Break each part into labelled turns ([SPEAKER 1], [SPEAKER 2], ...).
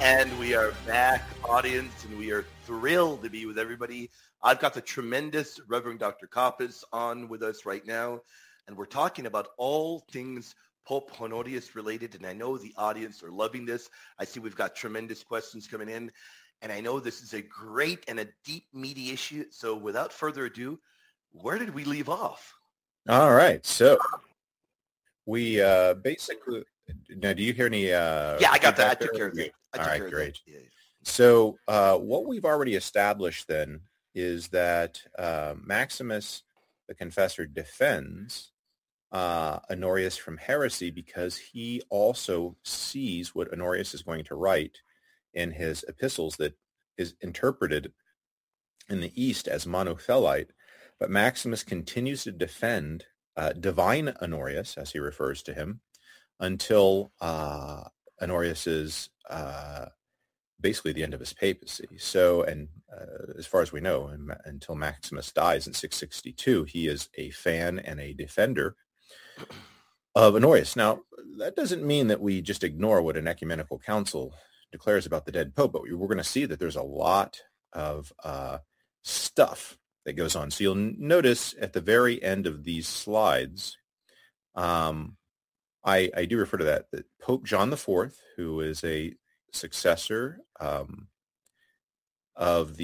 [SPEAKER 1] And we are back, audience, and we are thrilled to be with everybody. I've got the tremendous Reverend Dr. Kappas on with us right now, and we're talking about all things Pope Honorius related, and I know the audience are loving this. I see we've got tremendous questions coming in, and I know this is a great and a deep, meaty issue. So without further ado, where did we leave off?
[SPEAKER 2] All right, so we basically, now do you hear any
[SPEAKER 1] Yeah, I got that. I
[SPEAKER 2] feedback
[SPEAKER 1] took
[SPEAKER 2] there?
[SPEAKER 1] care of that. I
[SPEAKER 2] All
[SPEAKER 1] took
[SPEAKER 2] right,
[SPEAKER 1] care of
[SPEAKER 2] great.
[SPEAKER 1] that. Yeah.
[SPEAKER 2] So what we've already established then is that Maximus, the confessor, defends Honorius from heresy because he also sees what Honorius is going to write in his epistles that is interpreted in the East as monothelite. But Maximus continues to defend divine Honorius, as he refers to him, until Honorius is basically the end of his papacy. So, and as far as we know, until Maximus dies in 662, he is a fan and a defender of Honorius. Now, that doesn't mean that we just ignore what an ecumenical council declares about the dead pope, but we're going to see that there's a lot of stuff that goes on. So you'll notice at the very end of these slides, I do refer to that Pope John IV, who is a successor of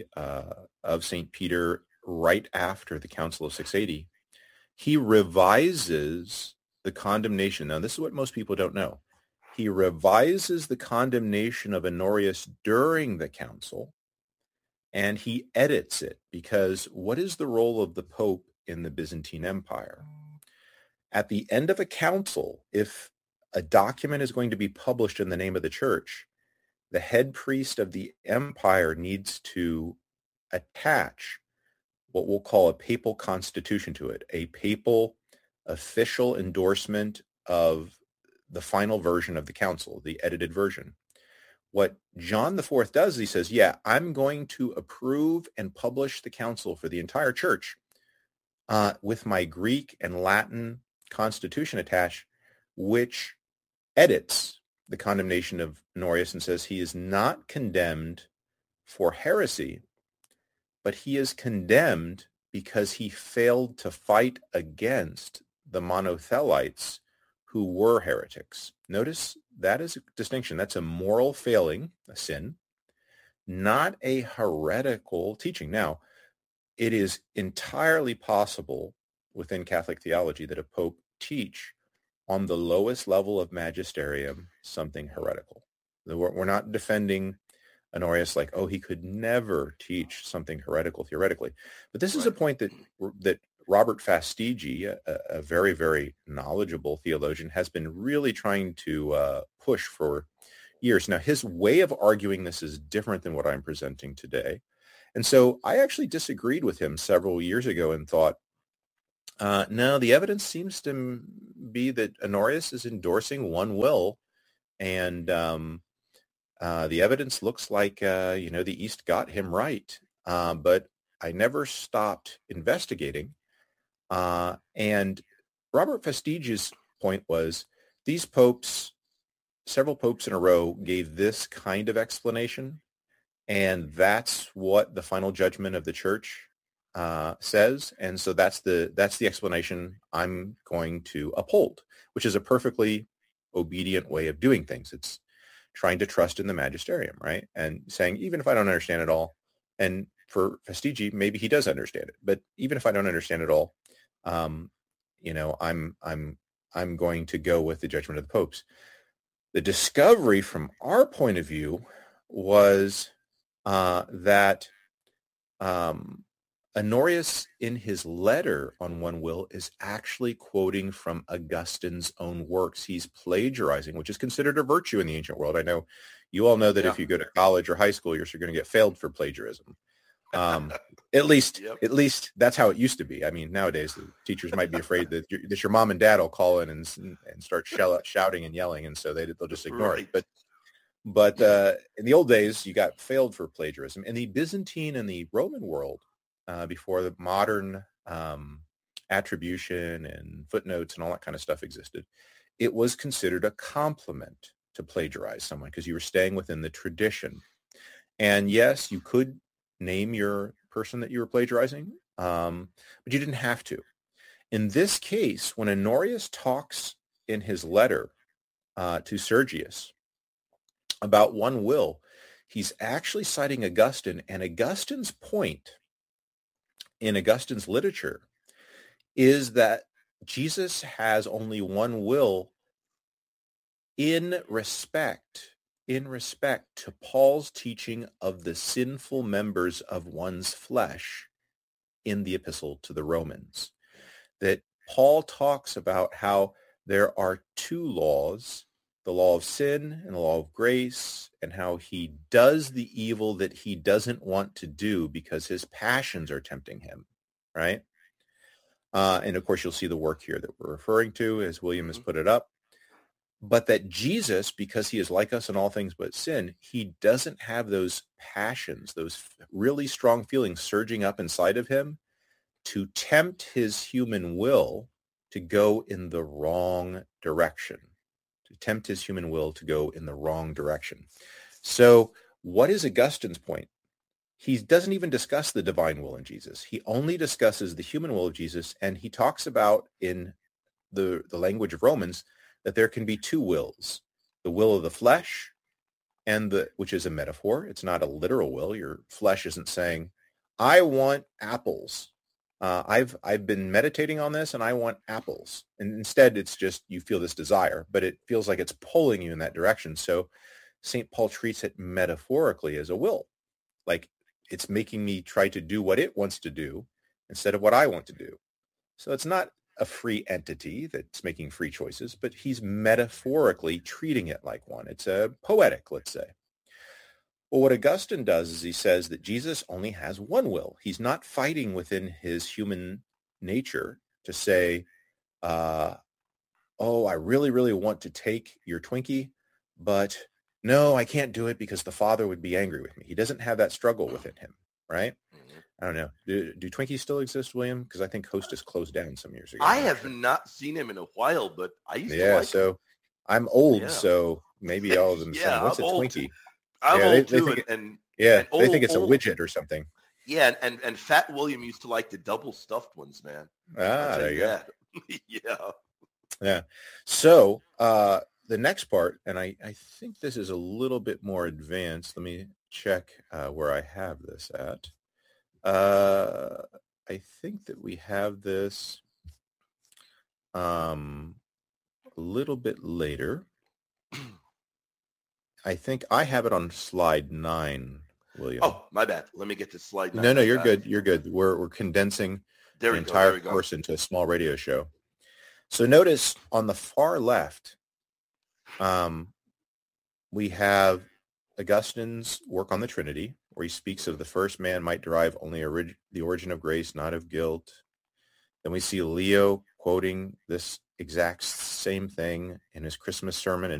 [SPEAKER 2] St. Peter right after the Council of 680, he revises the condemnation. Now, this is what most people don't know. He revises the condemnation of Honorius during the council, and he edits it, because what is the role of the Pope in the Byzantine Empire? At the end of a council, if a document is going to be published in the name of the church, the head priest of the empire needs to attach what we'll call a papal constitution to it, a papal official endorsement of the final version of the council, the edited version. What John IV does, he says, yeah, I'm going to approve and publish the council for the entire church with my Greek and Latin constitution attached, which edits the condemnation of Honorius and says he is not condemned for heresy, but he is condemned because he failed to fight against the monothelites who were heretics. Notice that is a distinction. That's a moral failing, a sin, not a heretical teaching. Now, it is entirely possible within Catholic theology that a pope teach on the lowest level of magisterium something heretical. We're not defending Honorius like, oh, he could never teach something heretical theoretically. But this is a point that Robert Fastigi, a very, very knowledgeable theologian, has been really trying to push for years. Now, his way of arguing this is different than what I'm presenting today. And so I actually disagreed with him several years ago and thought, no, the evidence seems to be that Honorius is endorsing one will, and the evidence looks like, the East got him right. But I never stopped investigating. And Robert Fastigi's point was these popes, several popes in a row, gave this kind of explanation. And that's what the final judgment of the church says. And so that's the explanation I'm going to uphold, which is a perfectly obedient way of doing things. It's trying to trust in the magisterium, right? And saying, even if I don't understand it all, and for Fastigi, maybe he does understand it, but even if I don't understand it all, I'm going to go with the judgment of the popes. The discovery from our point of view was that Honorius, in his letter on one will, is actually quoting from Augustine's own works. He's plagiarizing, which is considered a virtue in the ancient world. I know you all know that if you go to college or high school, you're going to get failed for plagiarism. At least that's how it used to be. I mean, nowadays the teachers might be afraid that your mom and dad will call in and start shouting and yelling, and so they'll just ignore it. But in the old days, you got failed for plagiarism. In the Byzantine and the Roman world, before the modern attribution and footnotes and all that kind of stuff existed, it was considered a compliment to plagiarize someone because you were staying within the tradition. And yes, you could name your person that you were plagiarizing, but you didn't have to. In this case, when Honorius talks in his letter to Sergius about one will, he's actually citing Augustine, and Augustine's point in Augustine's literature is that Jesus has only one will in respect to Paul's teaching of the sinful members of one's flesh in the epistle to the Romans. That Paul talks about how there are two laws, the law of sin and the law of grace, and how he does the evil that he doesn't want to do because his passions are tempting him, right? And of course, you'll see the work here that we're referring to as William has put it up. But that Jesus, because he is like us in all things but sin, he doesn't have those passions, those really strong feelings surging up inside of him to tempt his human will to go in the wrong direction, So what is Augustine's point? He doesn't even discuss the divine will in Jesus. He only discusses the human will of Jesus, and he talks about in the language of Romans that there can be two wills, the will of the flesh, which is a metaphor. It's not a literal will. Your flesh isn't saying, I want apples. I've been meditating on this and I want apples. And instead, it's just you feel this desire, but it feels like it's pulling you in that direction. So St. Paul treats it metaphorically as a will. Like it's making me try to do what it wants to do instead of what I want to do. So it's not a free entity that's making free choices, but he's metaphorically treating it like one. It's a poetic, let's say. Well, what Augustine does is he says that Jesus only has one will. He's not fighting within his human nature to say, I really, really want to take your Twinkie, but no, I can't do it because the Father would be angry with me. He doesn't have that struggle within him, right? I don't know. Do Twinkies still exist, William? Because I think Hostess closed down some years ago.
[SPEAKER 1] I have not seen him in a while, but I used to like
[SPEAKER 2] him. I'm old, so maybe all of them say, what's a Twinkie?
[SPEAKER 1] I'm old too,
[SPEAKER 2] they think it's a widget or something.
[SPEAKER 1] Yeah, and Fat William used to like the double stuffed ones, man.
[SPEAKER 2] There you go.
[SPEAKER 1] Yeah.
[SPEAKER 2] So the next part, and I think this is a little bit more advanced. Let me check where I have this at. I think that we have this a little bit later. I think I have it on slide 9, William.
[SPEAKER 1] Oh, my bad. Let me get to slide 9.
[SPEAKER 2] No, you're good. You're good. We're condensing the entire course into a small radio show. So notice on the far left, we have Augustine's work on the Trinity, where he speaks of the first man might derive only the origin of grace, not of guilt. Then we see Leo quoting this exact same thing in his Christmas sermon in